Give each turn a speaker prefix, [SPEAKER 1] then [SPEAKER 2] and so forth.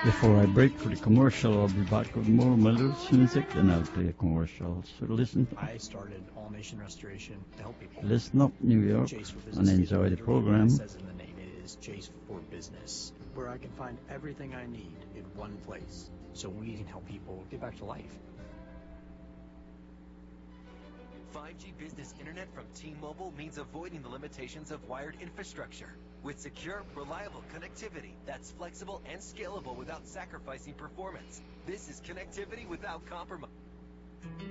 [SPEAKER 1] Before I break for the commercial, I'll be back with more Melrose music, then I'll play a commercial. So
[SPEAKER 2] I started All Nation Restoration to help people.
[SPEAKER 1] listen up, New York,
[SPEAKER 2] Chase for
[SPEAKER 1] and
[SPEAKER 2] Business
[SPEAKER 1] enjoy the
[SPEAKER 2] Field,
[SPEAKER 1] program.
[SPEAKER 2] It says in the name, it is Chase for Business, where I can find everything I need in one place, so we can help people get back to life.
[SPEAKER 3] 5G business internet from T-Mobile means avoiding the limitations of wired infrastructure. With secure, reliable connectivity that's flexible and scalable without sacrificing performance. This is connectivity without compromise.